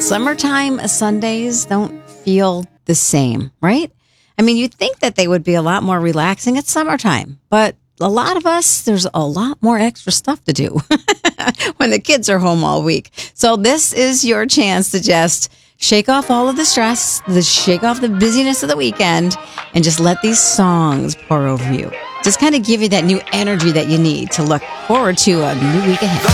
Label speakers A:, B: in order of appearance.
A: Summertime Sundays don't feel the same, right? I mean, you'd think that they would be a lot more relaxing at summertime, but a lot of us, there's a lot more extra stuff to do when the kids are home all week. So this is your chance to just shake off all of the stress, shake off the busyness of the weekend, and just let these songs pour over you. Just kind of give you that new energy that you need to look forward to a new week ahead.